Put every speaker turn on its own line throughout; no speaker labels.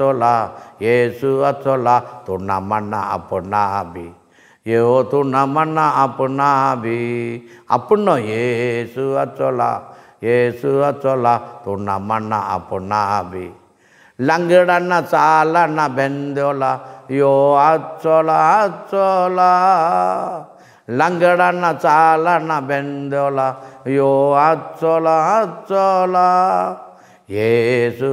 Sola, Yesu Atsola, Tunamana Apunabi. Yo Tunamana Apunabi. Apuno Yesu Atsola, Tunamana Apunabi. Langirana Salana Bendola, Yo Atsola. Langirana Salana Bendola, Yo Atsola. Yesu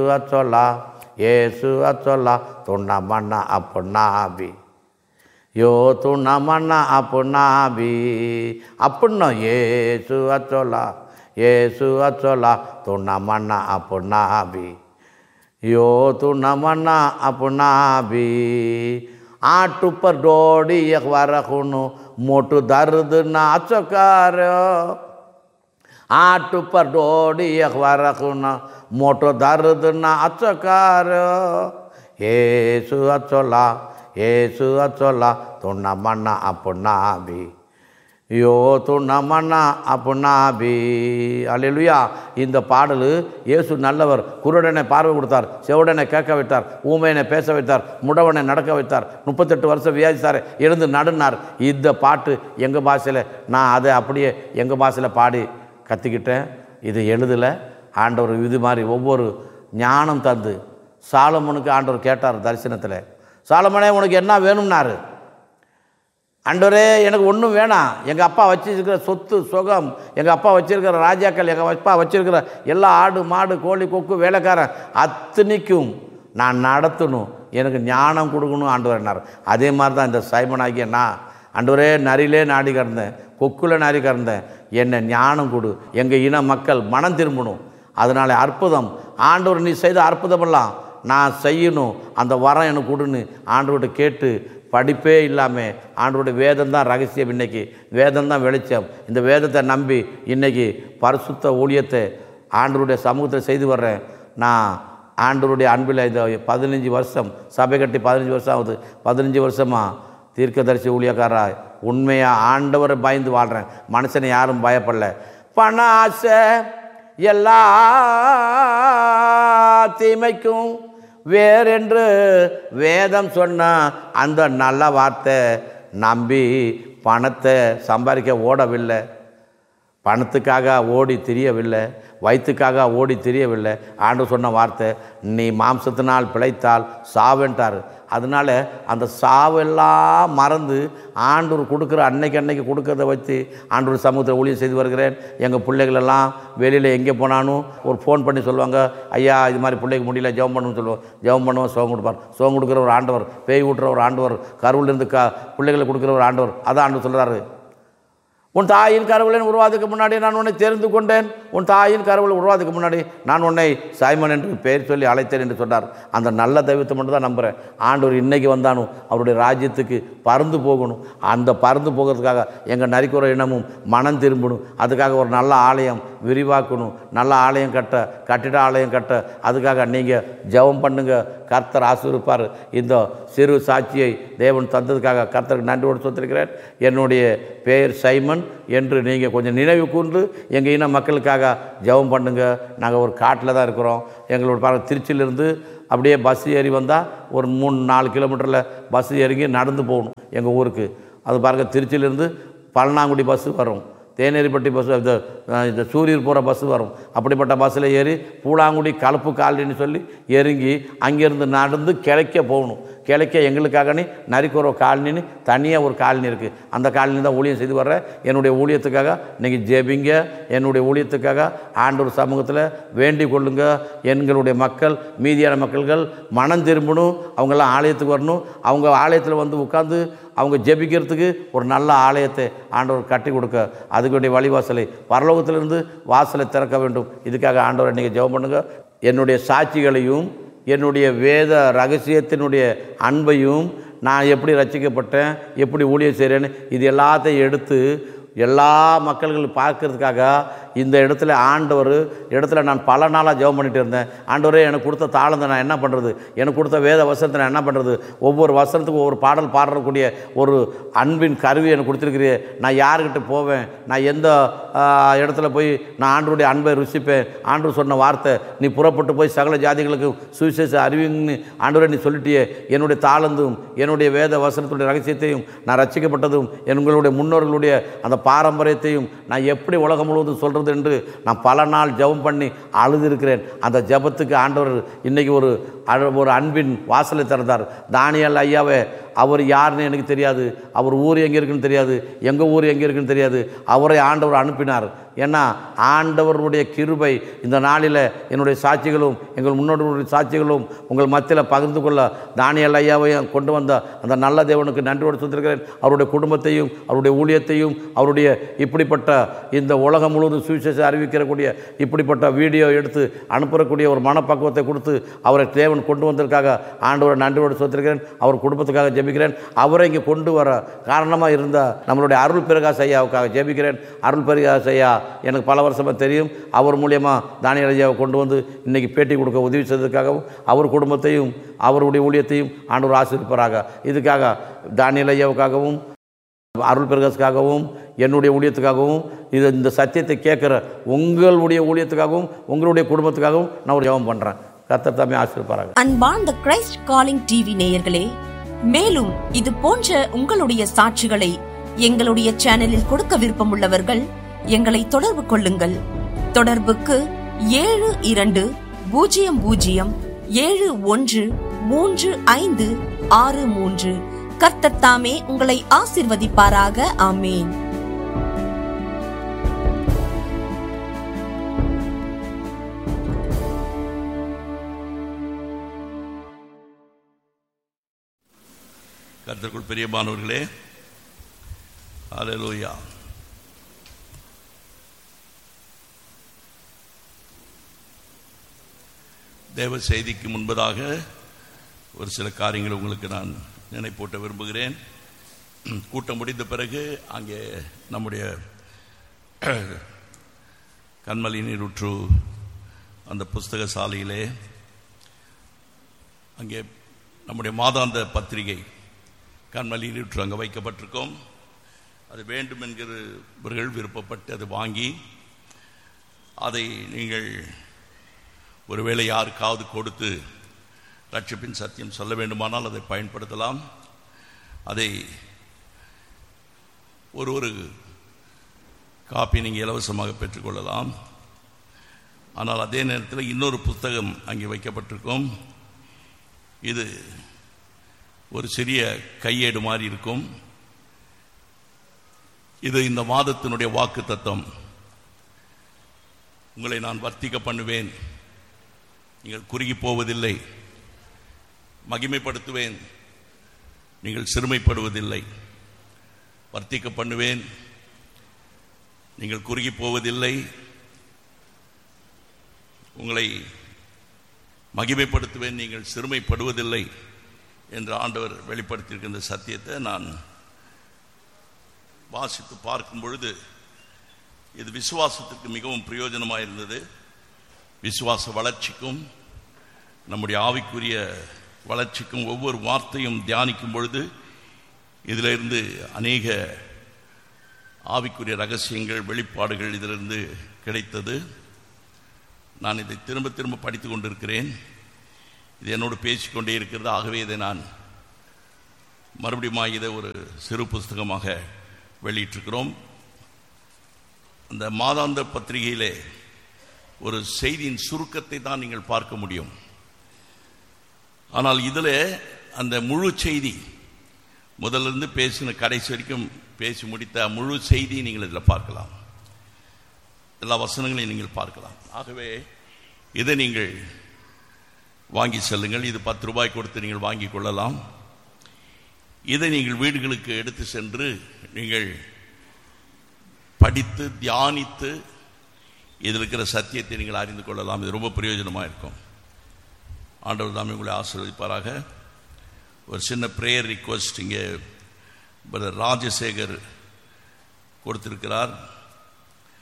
Atsola, Tunamana Apunabi. Yo Tunamana Apunabi. Apunno Yesu Atsola, Tunamana Apunabi. Yo Tunamana Apunabi. Aatu par dodi yakwarakunu, motu dard na chakaro. Aatu par dodi yakwarakuna, moto dard na achakaro. Yesu Atsola, Tunamana Apunabi. Yo Tunamana Apunabi. Hallelujah. இந்த பாடல் இயேசு நல்லவர். குருடனை பார்வை கொடுத்தார், செவிடனை கேட்க வைத்தார், ஊமையனை பேச வைத்தார், முடவனை நடக்க வைத்தார், 38 வருஷம் வியாதித்தார், எழுந்து நடுனார். இந்த பாட்டு எங்கள் பாஷையில் நான் அதை அப்படியே எங்கள் பாஷையில் பாடி கற்றுக்கிட்டேன். இது எழுதலை. ஆண்டவர் இது மாதிரி ஒவ்வொரு ஞானம் தந்து சாலமோனுக்கு ஆண்டவர் கேட்டார் தரிசனத்தில். சாலமோனே உனக்கு என்ன வேணும்னாரு. ஆண்டவரே எனக்கு ஒன்றும் வேணாம், எங்கள் அப்பா வச்சிருக்கிற சொத்து சுகம், எங்கள் அப்பா வச்சிருக்கிற ராஜாக்கள், எங்கள் அப்பா வச்சிருக்கிற எல்லா ஆடு மாடு கோழி கொக்கு வேலைக்காரன் அத்தனைக்கும் நான் நடத்தணும், எனக்கு ஞானம் கொடுக்கணும் ஆண்டவர்னார். அதே மாதிரி தான் இந்த சைமனாகிய நான் ஆண்டவரே நரியிலே நாடி கிடந்தேன், கொக்குல நாடி கிடந்தேன், என்னை ஞானம் கொடு, எங்கள் இன மக்கள் மனம் திரும்பணும். அதனால அற்புதம் ஆண்டவர் நீ செய்த அற்புதமெல்லாம் நான் செய்யணும், அந்த வரம் எனக்கு கொடுன்னு ஆண்டவர்கிட்ட கேட்டு படிப்பே இல்லாமல் ஆண்டவருடைய வேதம் தான் ரகசியம். இன்றைக்கி வேதம் தான் வெளிச்சம். இந்த வேதத்தை நம்பி இன்றைக்கி பரிசுத்த ஊழியத்தை ஆண்டவருடைய சமூகத்தை செய்து வர்றேன். நான் ஆண்டவருடைய அன்பில் இந்த 15 வருஷம் சபை கட்டி 15 வருஷம் ஆகுது. 15 வருஷமாக தீர்க்கதரிசி ஊழியக்காராக உண்மையாக ஆண்டவரை பயந்து வாழ்கிறேன். மனுஷனை யாரும் பயப்படல. பண ஆசை எல்லா தீமைக்கும் வேறென்று வேதம் சொன்ன அந்த நல்ல வார்த்தை நம்பி பணத்தை சம்பாதிக்க ஓடவில்லை, பணத்துக்காக ஓடி திரியவில்லை, வயிற்றுக்காக ஓடி திரியவில்லை. ஆண்டவர் சொன்ன வார்த்தை நீ மாம்சத்தினால் பிழைத்தால் சாவென்றார். அதனால் அந்த சாவெல்லாம் மறந்து ஆண்டவர் கொடுக்குற அன்னைக்கு கொடுக்கறத வச்சு ஆண்டவர் சமூகத்தில் ஊழியம் செய்து வருகிறேன். எங்கள் பிள்ளைகளெல்லாம் வெளியில் எங்கே போனாலும் ஒரு ஃபோன் பண்ணி சொல்லுவாங்க, ஐயா இது மாதிரி பிள்ளைக்கு முடியல ஜெபம் பண்ணணும்னு சொல்லுவோம். ஜெபம் பண்ணுவோம், சோகம் கொடுப்பார். சோகம் கொடுக்குற ஒரு ஆண்டவர், பேய் ஊட்டுற ஒரு ஆண்டவர், கருவிலிருந்து பிள்ளைகளை கொடுக்குற ஒரு ஆண்டவர். அதான் ஆண்டவர் சொல்கிறாரு, உன் தாயின் கருவிலின் உருவாதுக்கு முன்னாடி நான் உன்னை தெரிந்து கொண்டேன், உன் தாயின் கருவில் உருவாதுக்கு முன்னாடி நான் உன்னை சைமன் என்று பெயர் சொல்லி அழைத்தேன் என்று சொன்னார். அந்த நல்ல தெய்வத்தை மட்டும் தான் நம்புகிறேன். ஆண்டவர் இன்றைக்கி வந்தாலும் அவருடைய ராஜ்யத்துக்கு பறந்து போகணும். அந்த பறந்து போகிறதுக்காக எங்கள் நரிக்குற இனமும் மனம் திரும்பணும். அதுக்காக ஒரு நல்ல ஆலயம் விரிவாக்கணும், நல்ல ஆலயம் கட்டிட ஆலயம் கட்ட அதுக்காக நீங்கள் ஜெபம் பண்ணுங்க. கர்த்தர் ஆசீர்வதிப்பார். இந்த சிறு சாட்சியை தேவன் தந்ததுக்காக கர்த்தருக்கு நன்றியோடு சொல்லியிருக்கிறேன். என்னுடைய பெயர் சைமன் என்று நீங்கள் கொஞ்சம் நினைவு கூர்ந்து எங்கள் இன மக்களுக்காக ஜெபம் பண்ணுங்க. நாங்கள் ஒரு காட்டில் தான் இருக்கிறோம். எங்களோட திருச்சியிலேருந்து அப்படியே பஸ் ஏறி வந்தால் ஒரு 3-4 கிலோமீட்டரில் பஸ் ஏறி நடந்து போகணும் எங்கள் ஊருக்கு. அது பாருங்கள், திருச்சியிலேருந்து பழனாங்குடி பஸ்ஸு வரும், தேனேரிப்பட்டி பஸ், இந்த சூரியர் போகிற பஸ்ஸு வரும். அப்படிப்பட்ட பஸ்ஸில் ஏறி பூலாங்குடி கலப்பு காலனின்னு சொல்லி இறங்கி அங்கேருந்து நடந்து கிழக்க போகணும். கிழக்க எங்களுக்காகனே நரிக்குறவு காலனின்னு தனியாக ஒரு காலனி இருக்குது. அந்த காலனி தான் ஊழியம் செய்து வர்றேன். என்னுடைய ஊழியத்துக்காக நீங்கள் ஜெபிங்க. என்னுடைய ஊழியத்துக்காக ஆண்டவர் சமூகத்தில் வேண்டிக் கொள்ளுங்க. எங்களுடைய மக்கள், மீதியான மக்கள்கள் மனம் திரும்பணும், அவங்கெல்லாம் ஆலயத்துக்கு வரணும். அவங்க ஆலயத்தில் வந்து உட்காந்து அவங்க ஜெபிக்கிறதுக்கு ஒரு நல்ல ஆலயத்தை ஆண்டவர் கட்டி கொடுக்க அதுக்கு வேண்டிய வழிவாசலை பரலோகத்திலிருந்து வாசலை திறக்க வேண்டும். இதுக்காக ஆண்டவரை நீங்கள் ஜெபம் பண்ணுங்கள். என்னுடைய சாட்சிகளையும் என்னுடைய வேத ரகசியத்தினுடைய அன்பையும் நான் எப்படி ரட்சிக்கப்பட்டேன், எப்படி ஊழியம் செய்கிறேன்னு இது எல்லாத்தையும் எடுத்து எல்லா மக்கள்களும் பார்க்கறதுக்காக இந்த இடத்துல நான் பல நாளாக ஜெபம் பண்ணிட்டு இருந்தேன். ஆண்டவரே, எனக்கு கொடுத்த தாளந்தை நான் என்ன பண்ணுறது, எனக்கு கொடுத்த வேத வசனத்தை நான் என்ன பண்ணுறது, ஒவ்வொரு வசனத்துக்கும் ஒவ்வொரு பாடல் பாடக்கூடிய ஒரு அன்பின் கருவி எனக்கு கொடுத்துருக்கிறீ, நான் யாருக்கிட்ட போவேன், நான் எந்த இடத்துல போய் நான் ஆண்டவருடைய அன்பை ருசிப்பேன். ஆண்டவர் சொன்ன வார்த்தை, நீ புறப்பட்டு போய் சகல ஜாதிகளுக்கு சுவிசேஷ அறிவிங்கன்னு ஆண்டவரை நீ சொல்லிட்டியே. என்னுடைய தாளந்தும் என்னுடைய வேத வசனத்துடைய ரகசியத்தையும் நான் ரட்சிக்கப்பட்டதும் எங்களுடைய முன்னோர்களுடைய அந்த பாரம்பரியத்தையும் நான் எப்படி உலகம் முழுவதும் சொல்கிறது என்று நான் பல நாள் ஜெபம் பண்ணி அழுதிருக்கிறேன். அந்த ஜெபத்துக்கு ஆண்டவர் இன்றைக்கி ஒரு அன்பின் வாசலை திறந்தார். தானியேல் ஐயாவே, அவர் யாருன்னு எனக்கு தெரியாது, அவர் ஊர் எங்கே இருக்குன்னு தெரியாது, எங்கள் ஊர் எங்கே இருக்குன்னு தெரியாது, அவரை ஆண்டவர் அனுப்பினார். ஏன்னா ஆண்டவருடைய கிருபை இந்த நாளில் என்னுடைய சாட்சிகளும் எங்கள் முன்னோர்களுடைய சாட்சிகளும் உங்கள் மத்தியில் பகிர்ந்து கொள்ள தானியேல் ஐயாவையும் கொண்டு வந்த அந்த நல்ல தேவனுக்கு நன்றியோடு சொல்லியிருக்கிறேன். அவருடைய குடும்பத்தையும் அவருடைய ஊழியத்தையும் அவருடைய இப்படிப்பட்ட இந்த உலகம் முழுவதும் சுவிசேஷம் அறிவிக்கக்கூடிய இப்படிப்பட்ட வீடியோ எடுத்து அனுப்பக்கூடிய ஒரு மனப்பக்குவத்தை கொடுத்து அவரை தேவன் கொண்டு வந்ததற்காக ஆண்டவரை நன்றியோடு சொல்லியிருக்கிறேன். அவர் குடும்பத்துக்காக ஜெபிக்கிறேன். அவரை இங்கே கொண்டு வர காரணமாக இருந்த நம்மளுடைய அருள் பிரகாஷ் ஐயாவுக்காக ஜெபிக்கிறேன். அருள் பிரகாஷ் ஐயா எனக்கு பல வருஷமாக தெரியும். அவர் மூலியமாக தானியேல் ஐயாவை கொண்டு வந்து இன்றைக்கி பேட்டி கொடுக்க உதவி செய்ததுக்காகவும் அவர் குடும்பத்தையும் அவருடைய ஊழியத்தையும் ஆண்டவர் ஆசீர்வதிப்பாராக. இதுக்காக தானியேல் ஐயாவுக்காகவும் அருள் பிரகாஷ்காகவும் என்னுடைய ஊழியத்துக்காகவும் இந்த சத்தியத்தை கேட்குற உங்களுடைய ஊழியத்துக்காகவும் உங்களுடைய குடும்பத்துக்காகவும் நான் ஒரு ஜெபம் பண்ணுறேன். கர்த்தர் தாமே ஆசீர்வதிப்பாராக.
அன்பார்ந்த கிரைஸ்ட் காலிங் டிவி நேயர்களே, மேலும் இது போன்ற உங்களுடைய சாட்சிகளை எங்களுடைய சேனலில் கொடுக்க விருப்பமுள்ளவர்கள் எங்களை தொடர்பு கொள்ளுங்கள். தொடர்புக்கு 7200713563. கர்த்தர் தாமே உங்களை ஆசீர்வதிப்பாராக. ஆமேன்.
கர்த்தருக்குள் பிரியமானவர்களே, அல்லேலூயா. தேவ செய்திக்கு முன்பதாக ஒரு சில காரியங்களை உங்களுக்கு நான் நினைப்பூட்ட விரும்புகிறேன். கூட்டம் முடிந்த பிறகு அங்கே நம்முடைய கண்மலை நீரூற்று அந்த புஸ்தக சாலையிலே அங்கே நம்முடைய மாதாந்த பத்திரிகை கண்மலை நீரூற்று அங்கே வைக்கப்பட்டிருக்கோம். அது வேண்டும் என்கிறவர்கள் விருப்பப்பட்டு அதை வாங்கி அதை நீங்கள் ஒருவேளை யாருக்காவது கொடுத்து ரட்சிப்பின் சத்தியம் சொல்ல வேண்டுமானால் அதை பயன்படுத்தலாம். அதை ஒரு காப்பி நீங்கள் இலவசமாக பெற்றுக்கொள்ளலாம். ஆனால் அதே நேரத்தில் இன்னொரு புத்தகம் அங்கே வைக்கப்பட்டிருக்கும். இது ஒரு சிறிய கையேடு மாதிரி இருக்கும். இது இந்த மாதத்தினுடைய வாக்கு தத்தம். உங்களை நான் வர்த்திக்க பண்ணுவேன், நீங்கள் குறுகி போவதில்லை. மகிமைப்படுத்துவேன், நீங்கள் சிறுமைப்படுவதில்லை. வர்த்திக்க பண்ணுவேன், நீங்கள் குறுகி போவதில்லை. உங்களை மகிமைப்படுத்துவேன், நீங்கள் சிறுமைப்படுவதில்லை என்று ஆண்டவர் வெளிப்படுத்தியிருக்கின்ற சத்தியத்தை நான் வாசித்து பார்க்கும் பொழுது இது விசுவாசத்துக்கு மிகவும் பிரயோஜனமாக இருந்தது. விசுவாச வளர்ச்சிக்கும் நம்முடைய ஆவிக்குரிய வளர்ச்சிக்கும் ஒவ்வொரு வார்த்தையும் தியானிக்கும் பொழுது இதிலிருந்து அநேக ஆவிக்குரிய ரகசியங்கள் வெளிப்பாடுகள் இதிலிருந்து கிடைத்தது. நான் இதை திரும்ப திரும்ப படித்து கொண்டிருக்கிறேன். இது என்னோடு பேசிக்கொண்டே இருக்கிறது. ஆகவே இதை நான் மறுபடியும் இதை ஒரு சிறு புஸ்தகமாக வெளியிட்டிருக்கிறோம். அந்த மாதாந்த பத்திரிகையிலே ஒரு செய்தியின் சுருக்கத்தை தான் நீங்கள் பார்க்க முடியும். ஆனால் இதில் அந்த முழு செய்தி முதலிருந்து பேசின கடைசி வரைக்கும் பேசி முடித்த முழு செய்தி நீங்கள் இதில் பார்க்கலாம். எல்லா வசனங்களையும் நீங்கள் பார்க்கலாம். ஆகவே இதை நீங்கள் வாங்கி செல்லுங்கள். இது 10 ரூபாய் கொடுத்து நீங்கள் வாங்கி கொள்ளலாம். இதை நீங்கள் வீடுகளுக்கு எடுத்து சென்று நீங்கள் படித்து தியானித்து இதில் இருக்கிற சத்தியத்தை நீங்கள் அறிந்து கொள்ளலாம். இது ரொம்ப பிரயோஜனமாக இருக்கும். ஆண்டவர் தாமே உங்களை ஆசீர்வதிப்பாராக. ஒரு சின்ன ப்ரேயர் ரிக்வெஸ்ட் இங்கே பிரதர் ராஜசேகர் கொடுத்திருக்கிறார்.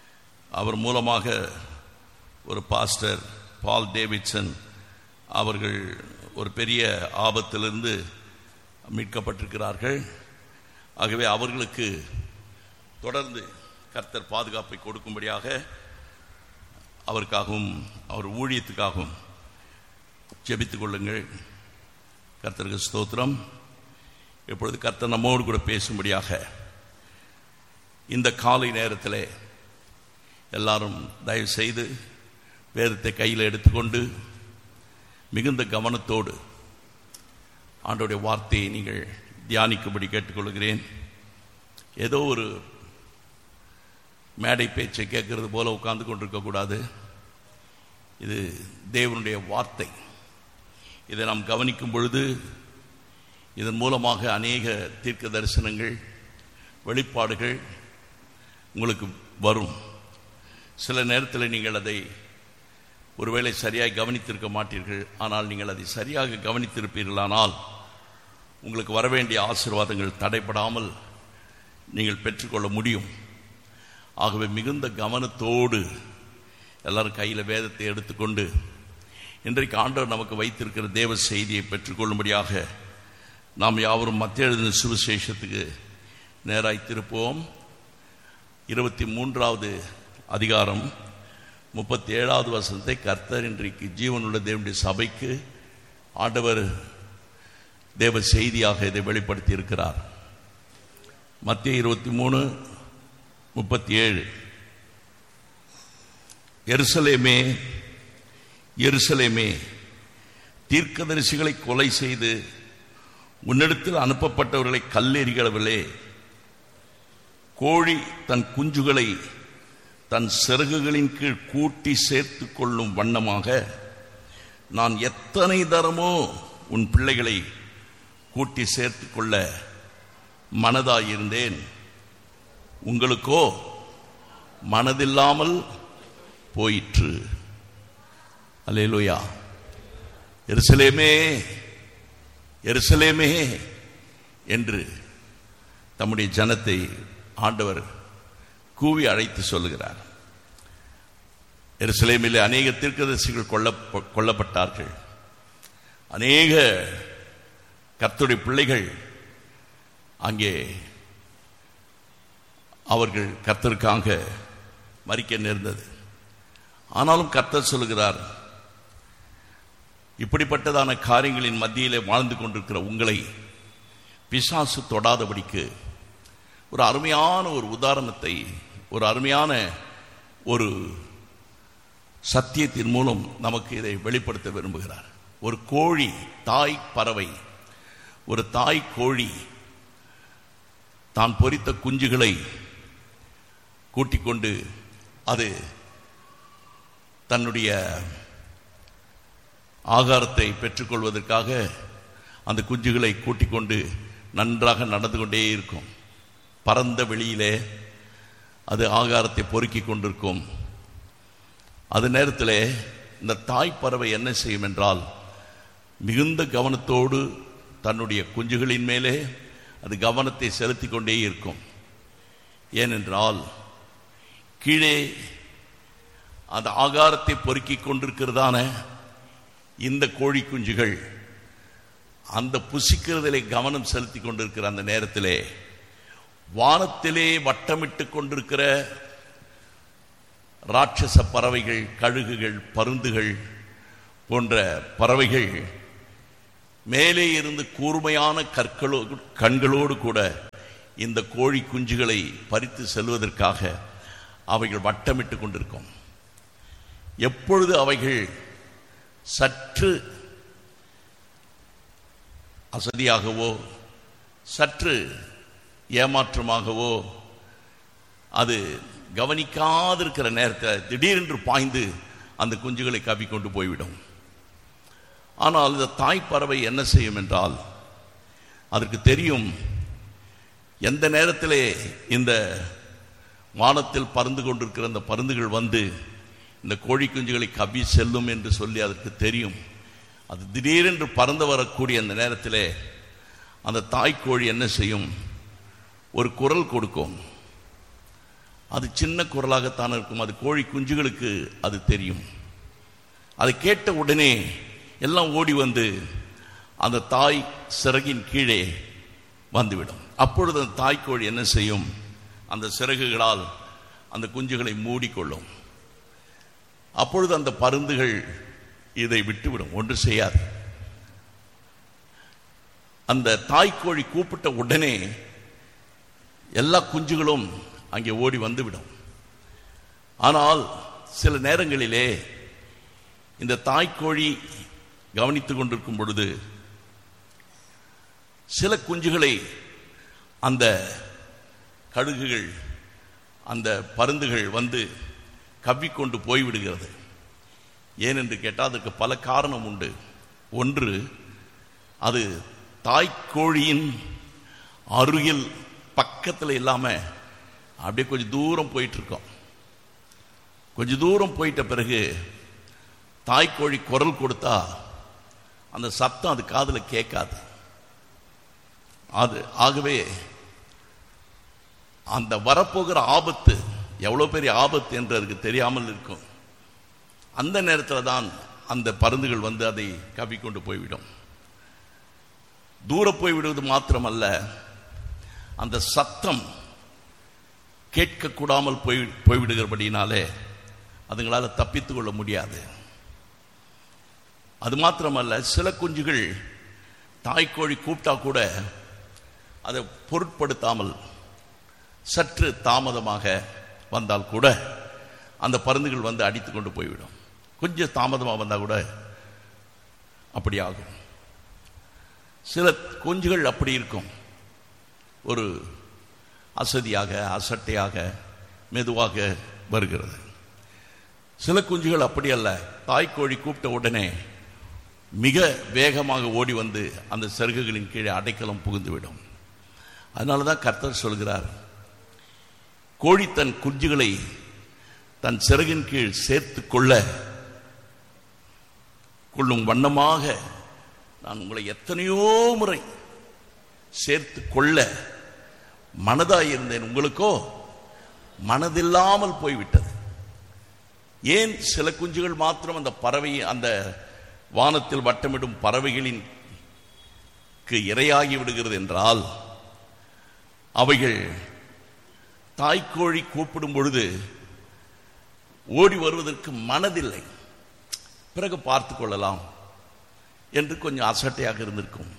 அவர் மூலமாக ஒரு பாஸ்டர் பால் டேவிட்சன் அவர்கள் ஒரு பெரிய ஆபத்திலிருந்து மீட்கப்பட்டிருக்கிறார்கள். ஆகவே அவர்களுக்கு தொடர்ந்து கர்த்தர் பாதுகாப்பை கொடுக்கும்படியாக அவருக்காகவும் அவர் ஊழியத்துக்காகவும் ஜெபித்துக் கொள்ளுங்கள். கர்த்தருக்கு ஸ்தோத்திரம். எப்பொழுது கர்த்தர் நம்மோடு கூட பேசும்படியாக இந்த காலை நேரத்தில் எல்லாரும் தயவு செய்து வேதத்தை கையில் எடுத்துக்கொண்டு மிகுந்த கவனத்தோடு ஆண்டவருடைய வார்த்தையை நீங்கள் தியானிக்கும்படி கேட்டுக்கொள்கிறேன். ஏதோ ஒரு மேடை பேச்சை கேட்கறது போல உட்கார்ந்து கொண்டிருக்கக்கூடாது. இது தேவனுடைய வார்த்தை. இதை நாம் கவனிக்கும் பொழுது இதன் மூலமாக அநேக தீர்க்க தரிசனங்கள், வெளிப்பாடுகள் உங்களுக்கு வரும். சில நேரத்தில் நீங்கள் அதை ஒருவேளை சரியாக கவனித்திருக்க மாட்டீர்கள். ஆனால் நீங்கள் அதை சரியாக கவனித்திருப்பீர்களானால் உங்களுக்கு வரவேண்டிய ஆசீர்வாதங்கள் தடைபடாமல் நீங்கள் பெற்றுக்கொள்ள முடியும். ஆகவே மிகுந்த கவனத்தோடு எல்லாரும் கையில் வேதத்தை எடுத்துக்கொண்டு இன்றைக்கு ஆண்டவர் நமக்கு வைத்திருக்கிற தேவ செய்தியை பெற்றுக்கொள்ளும்படியாக நாம் யாவரும் மத்தேயு எழுதின சுவிசேஷத்துக்கு நேராய் திருப்போம். 23வது அதிகாரம் 37வது வசனத்தை கர்த்தர் இன்றைக்கு ஜீவனுள்ள தேவனுடைய சபைக்கு ஆண்டவர் தேவ செய்தியாக இதை வெளிப்படுத்தி இருக்கிறார். மத்தேயு 23:37. எருசலேமே எருசலேமே, தீர்க்கதரிசிகளை கொலை செய்து உன்னிடத்தில் அனுப்பப்பட்டவர்களை கல்லெறிகளவிலே, கோழி தன் குஞ்சுகளை தன் சிறகுகளின் கீழ் கூட்டி சேர்த்து கொள்ளும் வண்ணமாக நான் எத்தனை தரமோ உன் பிள்ளைகளை கூட்டி சேர்த்து கொள்ள மனதாயிருந்தேன், உங்களுக்கோ மனதில்லாமல் போயிற்று. அல்லேலூயா. எருசலேமே எருசலேமே என்று தம்முடைய ஜனத்தை ஆண்டவர் கூவி அழைத்து சொல்லுகிறார். எருசலேமிலே அநேக தீர்க்கதரிசிகள் கொல்லப்பட்டார்கள். அநேக கர்த்தருடைய பிள்ளைகள் அங்கே அவர்கள் கர்த்தருக்காக மரிக்க நேர்ந்தது. ஆனாலும் கர்த்தர் சொல்லுகிறார், இப்படிப்பட்டதான காரியங்களின் மத்தியிலே வாழ்ந்து கொண்டிருக்கிற உங்களை பிசாசு தொடாதபடிக்கு ஒரு அருமையான ஒரு உதாரணத்தை, ஒரு அருமையான ஒரு சத்தியத்தின் மூலம் நமக்கு இதை வெளிப்படுத்த விரும்புகிறார். ஒரு கோழி, தாய் பறவை, ஒரு தாய் கோழி தான் பொரித்த குஞ்சுகளை கூட்டிக் கொண்டு அது தன்னுடைய ஆகாரத்தை பெற்றுக்கொள்வதற்காக அந்த குஞ்சுகளை கூட்டிக் கொண்டு நன்றாக நடந்து கொண்டே இருக்கும். பரந்த வெளியிலே அது ஆகாரத்தை பொறுக்கிக் கொண்டிருக்கும். அது நேரத்தில் இந்த தாய் பறவை என்ன செய்யும் என்றால், மிகுந்த கவனத்தோடு தன்னுடைய குஞ்சுகளின் மேலே அது கவனத்தை செலுத்தி கொண்டே இருக்கும். ஏனென்றால் கீழே அந்த ஆகாரத்தை பொறுக்கிக் கொண்டிருக்கிறதான இந்த கோழி குஞ்சுகள் அந்த புசிக்கிறதிலே கவனம் செலுத்தி கொண்டிருக்கிற அந்த நேரத்திலே வானத்திலே வட்டமிட்டு கொண்டிருக்கிற ராட்சச பறவைகள், கழுகுகள், பருந்துகள் போன்ற பறவைகள் மேலே இருந்து கூர்மையான கண்களோடு கூட இந்த கோழி குஞ்சுகளை பறித்து செல்வதற்காக அவைகள் வட்டமிட்டு கொண்டிருக்கும். எப்பொழுது அவைகள் சற்று அசதியாகவோ சற்று ஏமாற்றமாகவோ அது கவனிக்காதிருக்கிற நேரத்தில் திடீரென்று பாய்ந்து அந்த குஞ்சுகளை கவ்விக்கொண்டு போய்விடும். ஆனால் இந்த தாய் பறவை என்ன செய்யும் என்றால், அதற்கு தெரியும் எந்த நேரத்திலே இந்த வானத்தில் பறந்து கொண்டிருக்கிற அந்த பருந்துகள் வந்து இந்த கோழி குஞ்சுகளை கவ்வி செல்லும் என்று சொல்லி அதற்கு தெரியும். அது திடீரென்று பறந்து வரக்கூடிய அந்த நேரத்தில் அந்த தாய்க்கோழி என்ன செய்யும், ஒரு குரல் கொடுக்கும். அது சின்ன குரலாகத்தான் இருக்கும். அது கோழி குஞ்சுகளுக்கு அது தெரியும். அதை கேட்ட உடனே எல்லாம் ஓடி வந்து அந்த தாய் சிறகின் கீழே வந்துவிடும். அப்பொழுது அந்த தாய்க்கோழி என்ன செய்யும்? அந்த சிறகுகளால் அந்த குஞ்சுகளை மூடிக்கொள்ளும். அப்பொழுது அந்த பருந்துகள் இதை விட்டுவிடும், ஒன்று செய்யாது. அந்த தாய்க்கோழி கூப்பிட்ட உடனே எல்லா குஞ்சுகளும் அங்கே ஓடி வந்துவிடும். ஆனால் சில நேரங்களிலே இந்த தாய்க்கோழி கவனித்துக் கொண்டிருக்கும் பொழுது சில குஞ்சுகளை அந்த கழுகுகள், அந்த பருந்துகள் வந்து கவ்விக்கொண்டு போய்விடுகிறது. ஏனென்று கேட்டால் அதற்கு பல காரணம் உண்டு. ஒன்று, அது தாய்க்கோழியின் அருகில் பக்கத்தில் இல்லாமல் அப்படியே கொஞ்சம் தூரம் போயிட்டு இருக்கோம். கொஞ்சம் தூரம் போயிட்ட பிறகு தாய்க்கோழி குரல் கொடுத்தா அந்த சத்தம் அது காதில் கேட்காது. ஆகவே அந்த வரப்போகிற ஆபத்து எவ்வளோ பெரிய ஆபத்து என்று அதுக்கு தெரியாமல் இருக்கும். அந்த நேரத்தில் தான் அந்த பருந்துகள் வந்து அதை கவ்விக்கொண்டு போய்விடும். தூர போய்விடுவது மாத்திரமல்ல, அந்த சத்தம் கேட்கக்கூடாமல் போய்விடுகிறபடினாலே அதுங்களால் தப்பித்துக் கொள்ள முடியாது. அது மாத்திரமல்ல, சில குஞ்சுகள் தாய்க்கோழி கூப்பிட்டா கூட அதை பொருட்படுத்தாமல் சற்று தாமதமாக வந்தால் கூட அந்த பருந்துகள் வந்து அடித்து கொண்டு போய்விடும். கொஞ்சம் தாமதமாக வந்தால் கூட அப்படி ஆகும். சில குஞ்சுகள் அப்படி இருக்கும், ஒரு அசதியாக அசட்டையாக மெதுவாக வருகிறது. சில குஞ்சுகள் அப்படி அல்ல, தாய்க்கோழி கூப்பிட்ட உடனே மிக வேகமாக ஓடி வந்து அந்த சிறகுகளின் கீழே அடைக்கலம் புகுந்துவிடும். அதனால தான் கர்த்தர் சொல்கிறார், கோழி தன் குஞ்சுகளை தன் சிறகின் கீழ் சேர்த்து கொள்ளும் வண்ணமாக நான் உங்களை எத்தனையோ முறை சேர்த்து கொள்ள மனதாயிருந்தேன், உங்களுக்கோ மனதில்லாமல் போய்விட்டது. ஏன் சில குஞ்சுகள் மாத்திரம் அந்த பறவை, அந்த வானத்தில் வட்டமிடும் பறவைகளின் இரையாகி விடுகிறது என்றால், அவைகள் தாய்க்கோழி கூப்பிடும் பொழுது ஓடி வருவதற்கு மனதில்லை, பிறகு பார்த்து கொள்ளலாம் என்று கொஞ்சம் அசட்டையாக இருந்திருக்கும்.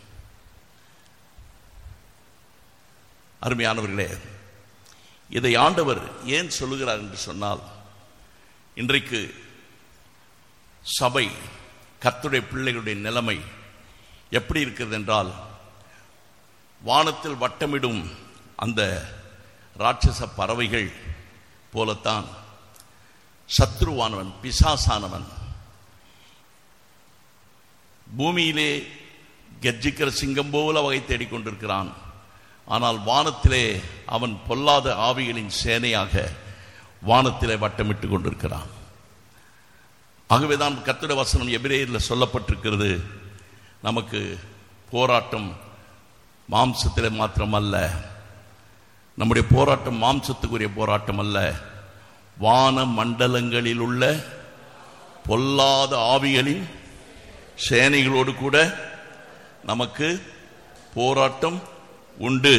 அருமையானவர்களே, இதை ஆண்டவர் ஏன் சொல்லுகிறார் என்று சொன்னால், இன்றைக்கு சபை, கர்த்தருடைய பிள்ளைகளுடைய நிலைமை எப்படி இருக்கிறது என்றால், வானத்தில் வட்டமிடும் அந்த ராட்சச பறவைகள் போலத்தான் சத்ருவானவன், பிசாசானவன் பூமியிலே கர்ஜிக்கிற சிங்கம் போல வகை தேடிக்கொண்டிருக்கிறான். ஆனால் வானத்திலே அவன் பொல்லாத ஆவிகளின் சேனையாக வானத்திலே வட்டமிட்டு கொண்டிருக்கிறான். ஆகவேதான் கர்த்தருடைய வசனம் எபிரேயரில் சொல்லப்பட்டிருக்கிறது, நமக்கு போராட்டம் மாம்சத்திலே மாத்திரமல்ல, நம்முடைய போராட்டம் மாம்சத்துக்குரிய போராட்டம் அல்ல, வான மண்டலங்களில் உள்ள பொல்லாத ஆவிகளின் சேனைகளோடு கூட நமக்கு போராட்டம் உண்டு.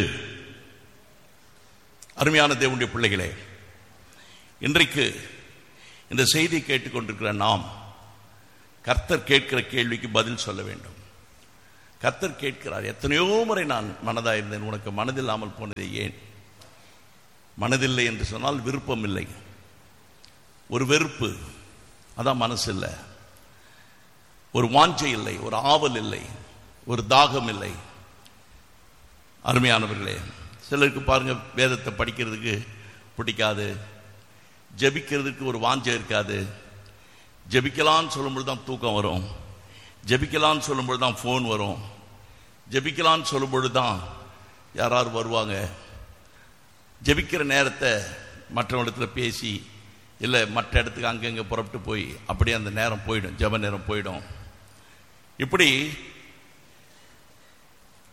அருமையான தேவனுடைய பிள்ளைகளே, இன்றைக்கு இந்த செய்தியை கேட்டுக்கொண்டிருக்கிற நாம் கர்த்தர் கேட்கிற கேள்விக்கு பதில் சொல்ல வேண்டும். கர்த்தர் கேட்கிறார், எத்தனையோ முறை நான் மனதாக இருந்தேன், உனக்கு மனதில்லாமல் போனது ஏன்? மனதில்லை என்று சொன்னால் விருப்பம் இல்லை, ஒரு வெறுப்பு, அதான் மனசு இல்லை. ஒரு வாஞ்சை இல்லை, ஒரு ஆவல் இல்லை, ஒரு தாகம் இல்லை. அருமையானவர்களே, சிலருக்கு பாருங்க, வேதத்தை படிக்கிறதுக்கு பிடிக்காது, ஜெபிக்கிறதுக்கு ஒரு வாஞ்சை இருக்காது. ஜெபிக்கலான்னு சொல்லும்போது தான் தூக்கம் வரும், ஜெபிக்கலான்னு சொல்லும்பொழுது தான் ஃபோன் வரும், ஜெபிக்கலான்னு சொல்லும்பொழுது தான் யாராவது வருவாங்க. ஜெபிக்கிற நேரத்தை மற்றவங்களிடத்தில் பேசி, இல்லை மற்ற இடத்துக்கு அங்கங்கே புறப்பட்டு போய் அப்படியே அந்த நேரம் போயிடும், ஜெப நேரம் போயிடும். இப்படி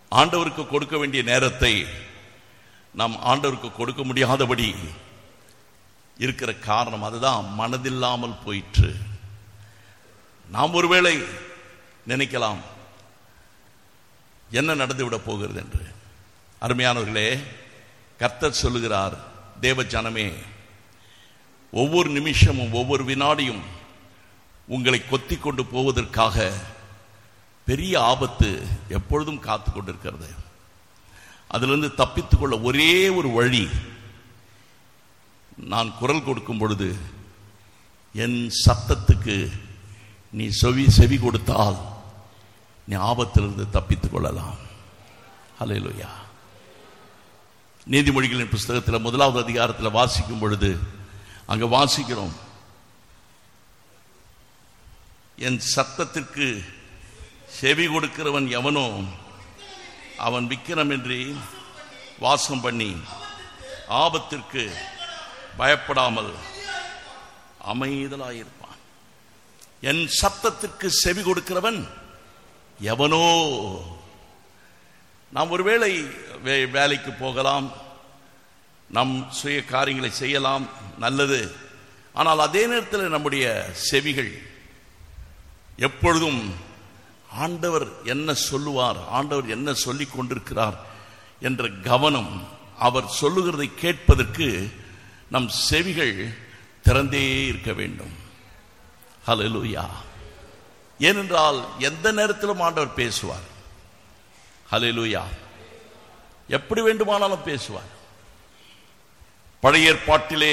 ஆண்டவருக்கு கொடுக்க வேண்டிய நேரத்தை நாம் ஆண்டவருக்கு கொடுக்க முடியாதபடி இருக்கிற காரணம் அதுதான், மனதில்லாமல் போயிற்று. நாம் ஒருவேளை நினைக்கலாம் என்ன நடந்துவிட போகிறது என்று. அருமையானவர்களே, கர்த்தர் சொல்லுகிறார், தேவ ஜனமே, ஒவ்வொரு நிமிஷமும் ஒவ்வொரு வினாடியும் உங்களை கொத்தி கொண்டு போவதற்காக பெரிய ஆபத்து எப்பொழுதும் காத்து கொண்டிருக்கிறது. அதிலிருந்து தப்பித்துக் கொள்ள ஒரே ஒரு வழி, நான் குரல் கொடுக்கும் பொழுது என் சத்தத்துக்கு நீ செவி கொடுத்தால் நீ ஆபத்திலிருந்து தப்பித்துக் கொள்ளலாம். ஹல்லேலூயா. நீதிமொழிகளின் புஸ்தகத்தில் 1வது அதிகாரத்தில் வாசிக்கும் பொழுது அங்க வாசிக்கிறோம், என் சத்தத்திற்கு செவி கொடுக்கிறவன் எவனோ அவன் விக்கிரமின்றி வாசம் பண்ணி ஆபத்திற்கு பயப்படாமல் அமைதலாயிருப்பான். என் சத்தத்திற்கு செவி கொடுக்கிறவன் எவனோ. நாம் ஒருவேளை வேலைக்கு போகலாம், நம் சுய காரியங்களை செய்யலாம், நல்லது. ஆனால் அதே நேரத்தில் நம்முடைய செவிகள் எப்பொழுதும் ஆண்டவர் என்ன சொல்லுவார், ஆண்டவர் என்ன சொல்லிக் கொண்டிருக்கிறார் என்ற கவனம், அவர் சொல்லுகிறதை கேட்பதற்கு நம் செவிகள் திறந்தே இருக்க வேண்டும். ஹல்லேலூயா. ஏனென்றால் எந்த நேரத்திலும் ஆண்டவர் பேசுவார். ஹல்லேலூயா. எப்படி வேண்டுமானாலும் பேசுவார். பழைய ஏற்பாட்டிலே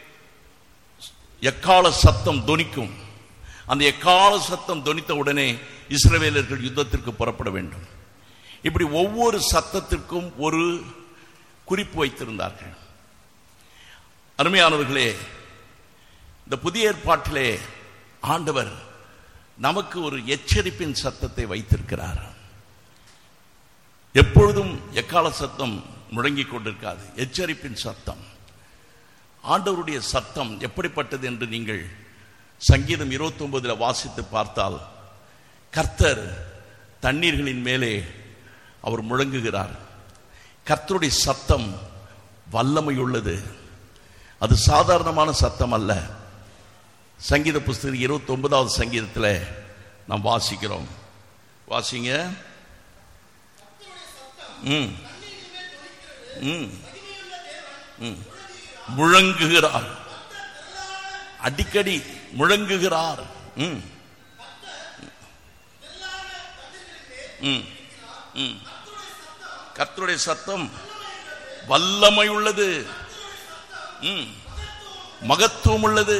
எக்கால சத்தம் தொனிக்கும். அந்த எக்கால சத்தம் தொனித்த உடனே இஸ்ரவேலர்கள் யுத்தத்திற்கு புறப்பட வேண்டும். இப்படி ஒவ்வொரு சத்தத்திற்கும் ஒரு குறிப்பு வைத்திருந்தார்கள். அருமையானவர்களே, இந்த புதிய ஏற்பாட்டிலே ஆண்டவர் நமக்கு ஒரு எச்சரிப்பின் சத்தத்தை வைத்திருக்கிறார். எப்பொழுதும் எக்கால சத்தம் முழங்கிக் கொண்டிருக்காது, எச்சரிப்பின் சத்தம். ஆண்டவருடைய சத்தம் எப்படிப்பட்டது என்று நீங்கள் சங்கீதம் 29 வாசித்து பார்த்தால், கர்த்தர் தண்ணீர்களின் மேலே அவர் முழங்குகிறார். கர்த்தருடைய சத்தம் வல்லமையுள்ளது, அது சாதாரணமான சத்தம் அல்ல. சங்கீத புஸ்தகம் 29வது சங்கீதத்தில் நாம் வாசிக்கிறோம். வாசிங்க. முழங்குகிறார், அடிக்கடி முழங்குகிறார். கர்த்தருடைய சத்தம் வல்லமை உள்ளது, மகத்துவம் உள்ளது,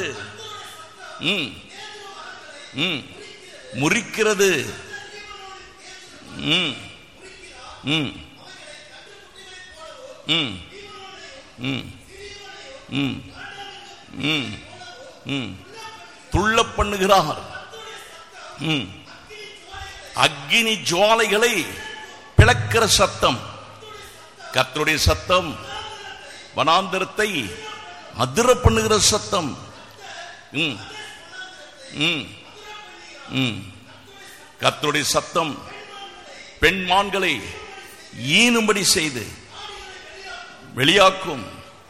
முறிக்கிறது. துள்ள பண்ணுகிறார். அக்கினி ஜுவாலைகளை பிளக்கிற சத்தம். கர்த்தருடைய சத்தம் வனாந்தரத்தை அதிர பண்ணுகிற சத்தம். கர்த்தருடைய சத்தம் பெண்மான்களை ஈனும்படி செய்து வெளியாக்கும்.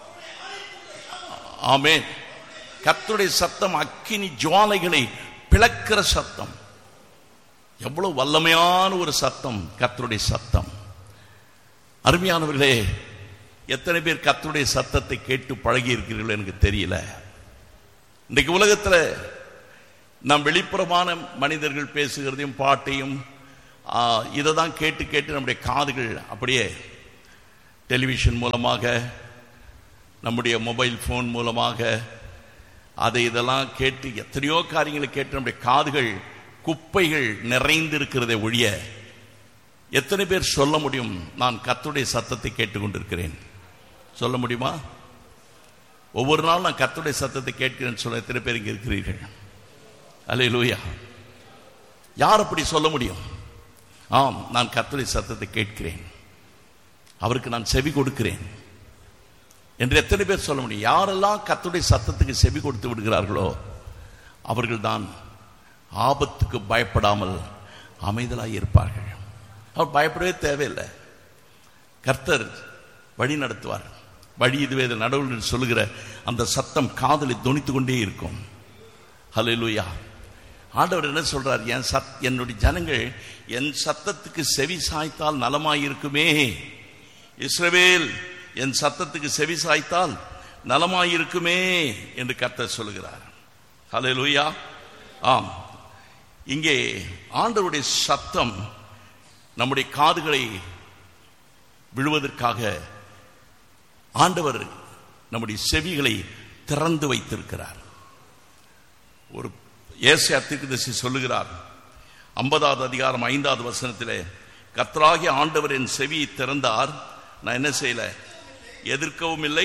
ஆமென். கர்த்தருடைய சத்தம் அக்கினி ஜுவாலைகளை பிளக்கிற சத்தம். எவ்வளவு வல்லமையான ஒரு சத்தம் கர்த்தருடைய சத்தம். அருமையானவர்களே, எத்தனை பேர் கர்த்தருடைய சத்தத்தை கேட்டு பழகி இருக்கிறீர்கள் எனக்கு தெரியல. இன்றைக்கு உலகத்தில் நாம் வெளிப்புறமான மனிதர்கள் பேசுகிறதையும் பாட்டையும் இதை தான் கேட்டு கேட்டு நம்முடைய காதுகள் அப்படியே டெலிவிஷன் மூலமாக, நம்முடைய மொபைல் ஃபோன் மூலமாக அதை இதெல்லாம் கேட்டு எத்தனையோ காரியங்களை கேட்டு நம்முடைய காதுகள் குப்பைகள் நிறைந்திருக்கிறதை ஒழிய எத்தனை பேர் சொல்ல முடியும் நான் கர்த்தருடைய சத்தத்தை கேட்டுக்கொண்டிருக்கிறேன்? சொல்ல முடியுமா? ஒவ்வொரு நாளும் நான் கர்த்தருடைய சத்தத்தை கேட்கிறேன்னு சொல்ல எத்தனை பேர் இங்கே இருக்கிறீர்கள்? அல்லேலூயா. யார் அப்படி சொல்ல முடியும்? ஆம், நான் கர்த்தருடைய சத்தத்தை கேட்கிறேன், அவருக்கு நான் செவி கொடுக்கிறேன் என்று எத்தனை பேர் சொல்ல முடியும்? யாரெல்லாம் கர்த்தருடைய சத்தத்துக்கு செவி கொடுத்து விடுகிறார்களோ அவர்கள் தான் ஆபத்துக்கு பயப்படாமல் அமைதலாய் இருப்பார்கள். அவர் பயப்படவே தேவையில்லை. கர்த்தர் வழி நடத்துவார். வழி இதுவே நடுவில் சொல்லுகிற அந்த சத்தம் காதலில் தொனித்து கொண்டே இருக்கும். ஹல்லேலூயா. ஆண்டவர் என்ன சொல்றார்? என்னுடைய ஜனங்கள் என் சத்தத்துக்கு செவி சாய்த்தால் நலமாயிருக்குமே. இஸ்ரவேல் என் சத்தத்துக்கு செவி சாய்த்தால் நலமாயிருக்குமே என்று கர்த்தர் சொல்லுகிறார். ஹல்லேலூயா. ஆம், இங்கே ஆண்டவருடைய சத்தம் நம்முடைய காதுகளை விழுவதற்காக ஆண்டவர் நம்முடைய செவிகளை திறந்து வைத்திருக்கிறார். ஒரு ஏசாயா தீர்க்கதரிசி சொல்லுகிறார், 50வது அதிகாரம் 5வது வசனத்திலே, கர்த்தராகிய ஆண்டவர் என் செவியை திறந்தார், நான் என்ன செய்யல, எதிர்க்கவும் இல்லை.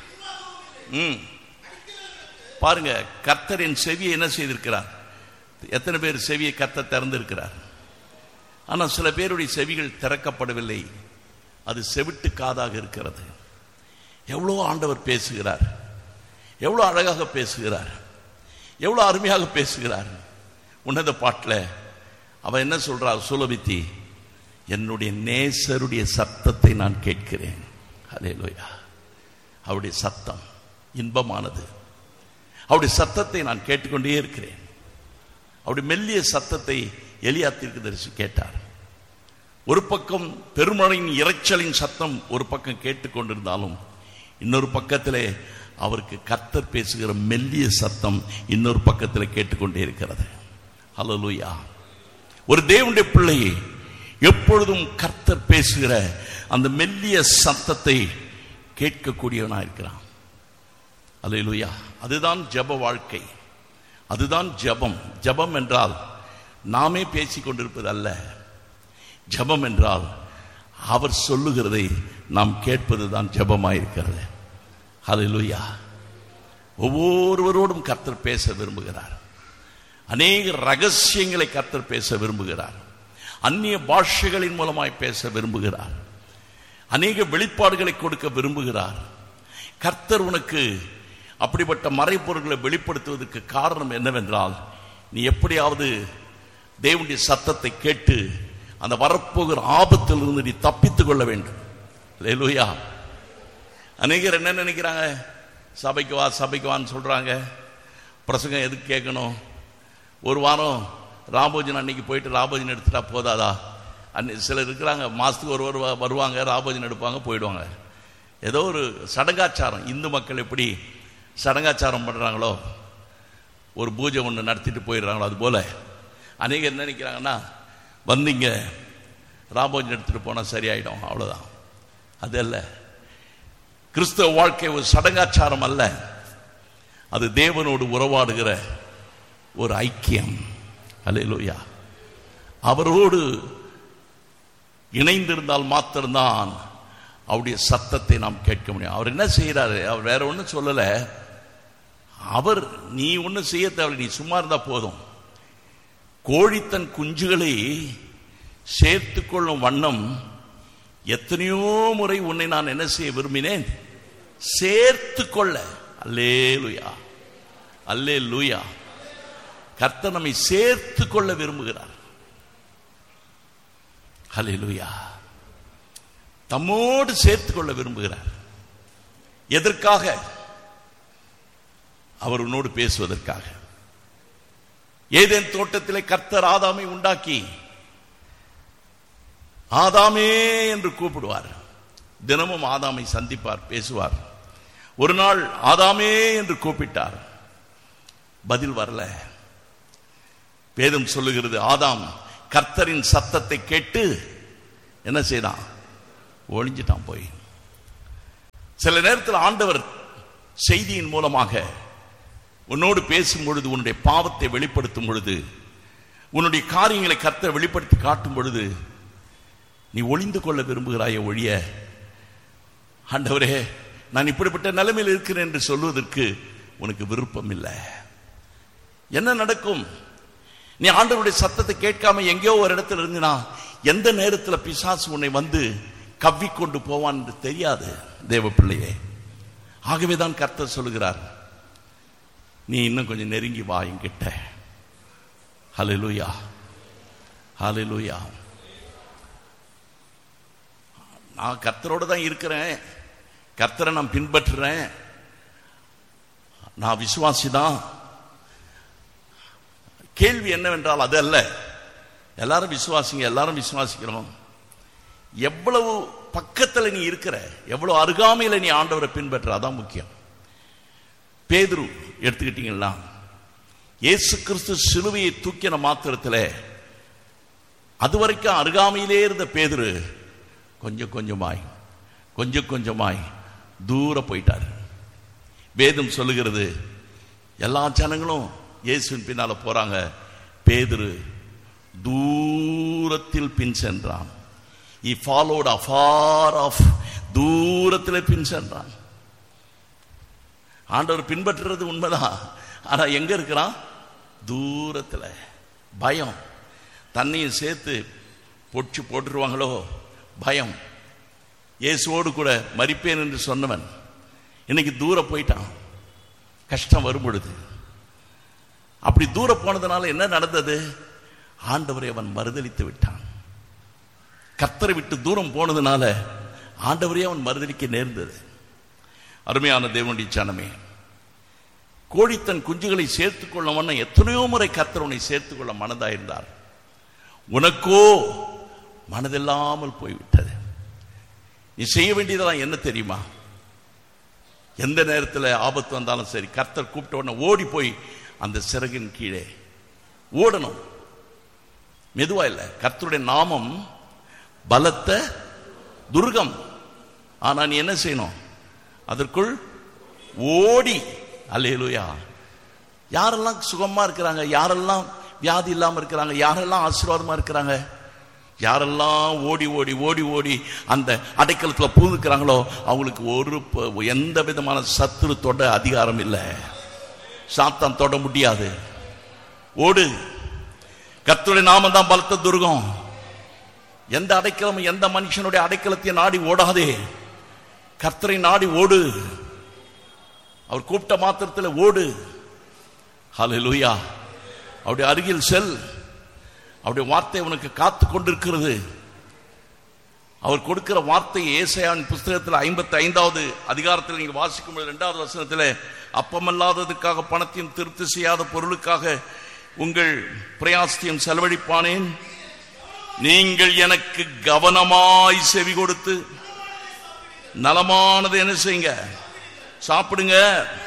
பாருங்க, கர்த்தர் என் செவியை என்ன செய்திருக்கிறார்? எத்தனை பேர் செவியை கர்த்தர் திறந்திருக்கிறார்? ஆனால் சில பேருடைய செவிகள் திறக்கப்படவில்லை. அது செவிட்டு காதாக இருக்கிறது. எவ்வளோ ஆண்டவர் பேசுகிறார், எவ்வளோ அழகாக பேசுகிறார், எவ்வளோ அருமையாக பேசுகிறார். உன்னத பாட்டில் அவன் என்ன சொல்றார்? சுலபித்தி, என்னுடைய நேசருடைய சத்தத்தை நான் கேட்கிறேன். ஹல்லேலூயா. அவருடைய சத்தம் இன்பமானது. அவருடைய சத்தத்தை நான் கேட்டுக்கொண்டே இருக்கிறேன். அவருடைய மெல்லிய சத்தத்தை எலியா தீர்க்கதரிசி கேட்டார். ஒரு பக்கம் பெருமழையின் இரைச்சலின் சத்தம் ஒரு பக்கம் கேட்டுக்கொண்டிருந்தாலும், இன்னொரு பக்கத்திலே அவருக்கு கர்த்தர் பேசுகிற மெல்லிய சத்தம் இன்னொரு பக்கத்தில் கேட்டுக்கொண்டே இருக்கிறது. ஹல்லேலூயா. ஒரு தேவனுடைய பிள்ளையை எப்பொழுதும் கர்த்தர் பேசுகிற அந்த மெல்லிய சத்தத்தை கேட்கக்கூடியவனா இருக்கிறான். ஹல்லேலூயா. அதுதான் ஜெப வாழ்க்கை, அதுதான் ஜெபம். ஜெபம் என்றால் நாமே பேசிக் கொண்டிருப்பது அல்ல. ஜெபம் என்றால் அவர் சொல்லுகிறதை நாம் கேட்பதுதான் ஜெபமாயிருக்கிறது. ஹல்லேலூயா. ஒவ்வொருவரோடும் கர்த்தர் பேச விரும்புகிறார். அநேக ரகசியங்களை கர்த்தர் பேச விரும்புகிறார். அந்நிய பாஷைகளின் மூலமாய் பேச விரும்புகிறார். அநேக வெளிப்பாடுகளை கொடுக்க விரும்புகிறார். கர்த்தர் உனக்கு அப்படிப்பட்ட மறைப்பொருள்களை வெளிப்படுத்துவதற்கு காரணம் என்னவென்றால், நீ எப்படியாவது தேவனுடைய சத்தத்தை கேட்டு அந்த வரப்போகிற ஆபத்திலிருந்து நீ தப்பித்துக் கொள்ள வேண்டும். ஹல்லேலூயா. அநேகர் என்ன நினைக்கிறாங்க? சபைக்கு வா, சபைக்கு வான்னு சொல்றாங்க. பிரசங்கம் எதுக்கு கேட்கணும்? ஒரு வாரம் ராபோஜன் அன்னைக்கு போயிட்டு ராபோஜன் எடுத்துட்டா போதாதா? சிலர் இருக்கிறாங்க, மாசத்துக்கு ஒரு வருவாங்க, ராபோஜன் எடுப்பாங்க, போயிடுவாங்க. ஏதோ ஒரு சடங்காச்சாரம். இந்து மக்கள் எப்படி சடங்காச்சாரம் பண்றாங்களோ, ஒரு பூஜை ஒன்று நடத்திட்டு போயிடுறாங்களோ, அது போல அநேகர் என்ன நினைக்கிறாங்கன்னா, வந்தீங்க ராபோஜன் எடுத்துட்டு போனா சரியாயிடும், அவ்வளவுதான். அது அல்ல. கிறிஸ்தவ வாழ்க்கை ஒரு சடங்காச்சாரம் அல்ல. அது தேவனோடு உறவாடுகிற ஒரு ஐக்கியம். ஹல்லேலூயா. அவரோடு இணைந்திருந்தால் மாத்திரம்தான் அவருடைய சத்தத்தை நாம் கேட்க முடியும். அவர் என்ன செய்யறாரு? அவர் வேற ஒன்றும் சொல்லல. அவர் நீ ஒன்றும் செய்ய தேவையில்லை, நீ சும்மா இருந்தா போதும். கோழி தன் குஞ்சுகளை சேர்த்து கொள்ளும் வண்ணம் எத்தனையோ முறை உன்னை நான் என்ன செய்ய விரும்பினேன்? சேர்த்து கொள்ள. அல்லேலூயா, அல்லேலூயா. கர்த்தர் நம்மை சேர்த்து கொள்ள விரும்புகிறார். அல்லேலூயா. தம்மோடு சேர்த்து கொள்ள விரும்புகிறார். எதற்காக? அவர் உன்னோடு பேசுவதற்காக. ஏதேன் தோட்டத்திலே கர்த்தர் ஆதாமை உண்டாக்கி ஆதாமே என்று கூப்பிடுவார். தினமும் ஆதாமை சந்திப்பார், பேசுவார். ஒரு நாள் ஆதாமே என்று கூப்பிட்டார், பதில் வரல. வேதம் சொல்லுகிறது, ஆதாம் கர்த்தரின் சத்தத்தை கேட்டு என்ன செய்தான்? ஒளிஞ்சிட்டான் போய். சில நேரத்தில் ஆண்டவர் செய்தியின் மூலமாக உன்னோடு பேசும் பொழுது, உன்னுடைய பாவத்தை வெளிப்படுத்தும் பொழுது, உன்னுடைய காரியங்களை கர்த்தர் வெளிப்படுத்தி காட்டும் பொழுது, நீ ஒளிந்து கொள்ள விரும்புகிறாய ஒழிய, ஆண்டவரே நான் இப்படிப்பட்ட நிலைமையில் இருக்கிறேன் என்று சொல்வதற்கு உனக்கு விருப்பம் இல்லை. என்ன நடக்கும்? நீ ஆண்டவருடைய சத்தத்தை கேட்காம எங்கேயோ ஒரு இடத்துல இருந்தினா, எந்த நேரத்தில் பிசாசு உன்னை வந்து கவ்விக்கொண்டு போவான் என்று தெரியாது தேவ பிள்ளையே. ஆகவேதான் கர்த்தர் சொல்லுகிறார், நீ இன்னும் கொஞ்சம் நெருங்கி வா என்கிட்ட. ஹல்லேலூயா, ஹல்லேலூயா. நான் கர்த்தரோடு தான் இருக்கிறேன், கர்த்தரை நான் பின்பற்றுறேன், நான் விசுவாசிதான். கேள்வி என்னவென்றால் அது அல்ல. எல்லாரும் விசுவாசிங்க, எல்லாரும் விசுவாசிக்கிறோம். எவ்வளவு பக்கத்தில் நீ இருக்கிற, எவ்வளவு அருகாமையில் நீ ஆண்டவரை பின்பற்ற, அதான் முக்கியம். பேதுரு எடுத்துக்கிட்டீங்கன்னா, இயேசு கிறிஸ்து சிலுவையை தூக்கின மாத்திரத்தில் அதுவரைக்கும் அருகாமையிலே இருந்த பேதுரு கொஞ்சம் கொஞ்சமாய் தூர போயிட்டார். வேதம் சொல்லுகிறது, எல்லா ஜனங்களும் இயேசுவின் பின்னால போறாங்க, பேதுரு தூரத்தில் பின் சென்றான். He followed afar off. தூரத்தில் பின் சென்றான். ஆண்டவர் பின்பற்றுறது உண்மைதான், ஆனா எங்க இருக்கிறான்? தூரத்தில். பயம், தண்ணியும் சேர்த்து பொடிச்சு போட்டுருவாங்களோ பயம். இயேசுவோடு கூட மரிப்பேன் என்று சொன்னவன் இன்னைக்கு தூர போயிட்டான். கஷ்டம் வரும் பொழுது அப்படி தூர போனதுனால என்ன நடந்தது? ஆண்டவரை அவன் மறுதலித்து விட்டான். கர்த்தரை விட்டு தூரம் போனதுனால ஆண்டவரே அவன் மறுதலிக்க நேர்ந்தது. அருமையான தேவனுடைய ஜனமே, கோழி தன் குஞ்சுகளை சேர்த்துக் கொள்ள எத்தனையோ முறை கர்த்தர் உன்னை சேர்த்துக் கொள்ள மனதாயிருந்தார். உனக்கோ மனதில்லாமல் போய்விட்டது. நீ செய்ய வேண்டியதெல்லாம் என்ன தெரியுமா? எந்த நேரத்தில் ஆபத்து வந்தாலும் சரி, கர்த்தர் கூப்பிட்ட உடனே ஓடி போய் அந்த சிறகின் கீழே ஓடணும். மெதுவா இல்லை. கர்த்தருடைய நாமம் பலத்த துர்கம். ஆனா நீ என்ன செய்யணும்? அதற்குள் ஓடி. அல்லேலூயா. யாரெல்லாம் சுகமா இருக்கிறாங்க, யாரெல்லாம் வியாதி இல்லாம இருக்கிறாங்க, யாரெல்லாம் ஆசீர்வாதமா இருக்கிறாங்க, யாரெல்லாம் ஓடி ஓடி ஓடி ஓடி அந்த அடைக்கலத்துல பூந்துக்கிறாங்களோ அவங்களுக்கு எந்த விதமான சத்துரு தொட அதிகாரம் இல்லை. சாத்தான் தொட முடியாது. ஓடு. கர்த்தருடைய நாமம் தான் பலத்த துர்கம். எந்த அடைக்கலம், எந்த மனுஷனுடைய அடைக்கலத்தை நாடி ஓடாதே, கர்த்தரை நாடி ஓடு. அவர் கூப்பிட்ட மாத்திரத்தில் ஓடு. ஹல்லேலூயா. அவருடைய அருகில் செல். அவருடைய வார்த்தை உனக்கு காத்து கொண்டிருக்கிறது. அவர் கொடுக்கிற வார்த்தை ஏசாயாவின் புஸ்தகத்தில் 55வது அதிகாரத்தில் நீங்க வாசிக்கும் 2வது வசனத்தில், அப்பமல்லாததுக்காக பணத்தையும் திருப்தி செய்யாத பொருளுக்காக உங்கள் பிரயாசத்தையும் செலவழிப்பானேன். நீங்கள் எனக்கு கவனமாய் செவி கொடுத்து நலமானது என்ன செய்யுங்க, சாப்பிடுங்க.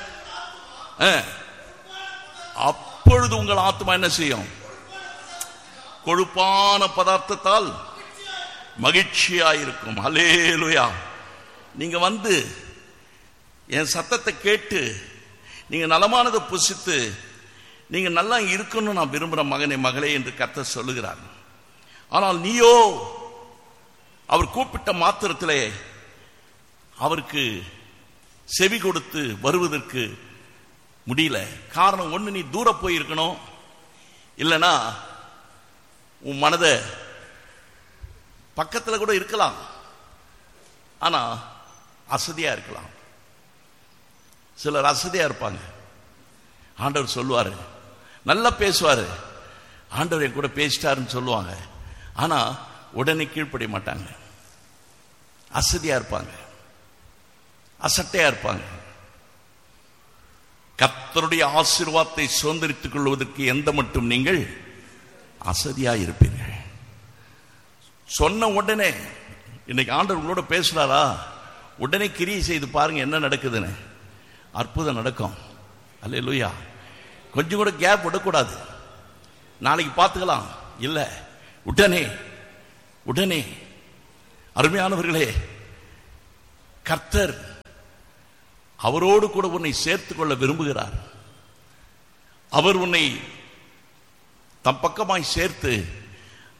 அப்பொழுது உங்கள் ஆத்மா என்ன செய்யும்? கொழுப்பான பதார்த்தத்தால் மகிழ்ச்சியாயிருக்கும். ஹல்லேலூயா. நீங்க வந்து என் சத்தத்தை கேட்டு நீங்க நலமானதை புசித்து நீங்க நல்லா இருக்கணும் நான் விரும்புற மகனே மகளே என்று கர்த்தர் சொல்லுகிறார். ஆனால் நீயோ அவர் கூப்பிட்ட மாத்திரத்திலே அவருக்கு செவி கொடுத்து வருவதற்கு முடியல. காரணம் ஒண்ணு, நீ தூர போயிருக்கணும், இல்லைன்னா உன் மனதை பக்கத்தில் கூட இருக்கலாம், ஆனா அசதியா இருக்கலாம். சிலர் அசதியா இருப்பாங்க. ஆண்டவர் சொல்லுவாரு, நல்லா பேசுவாரு, ஆண்டவர் என் கூட பேசிட்டாருன்னு சொல்லுவாங்க, ஆனா உடனே கீழ்ப்படிய மாட்டாங்க. அசதியா இருப்பாங்க, அசட்டையா இருப்பாங்க. கர்த்தருடைய ஆசீர்வாதத்தை சுதந்திரித்துக் கொள்வதற்கு எந்த மட்டும் நீங்கள் அசதியா இருப்பீர்கள். சொன்ன உடனே, இன்னைக்கு ஆண்டவர் உங்களோட பேசுறாரா, உடனே கிரியை செய்து பாருங்க என்ன நடக்குதுன்னு. அற்புதம் நடக்கும். அல்லேலூயா. கொஞ்சம் கூட கேப் விடக்கூடாது. நாளைக்கு பார்த்துக்கலாம் இல்ல, உடனே உடனே. அருமையானவர்களே, கர்த்தர் அவரோடு கூட உன்னை சேர்த்துக் கொள்ள விரும்புகிறார். அவர் உன்னை தம் பக்கமாய் சேர்த்து